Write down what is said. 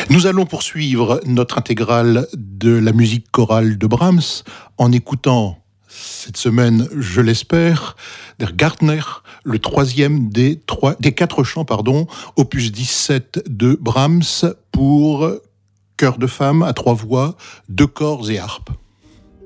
Nous allons poursuivre notre intégrale de la musique chorale de Brahms en écoutant cette semaine, je l'espère, Der Gärtner, le troisième des 4 chants, opus 17 de Brahms pour chœur de femmes à 3 voix, 2 corps et harpe.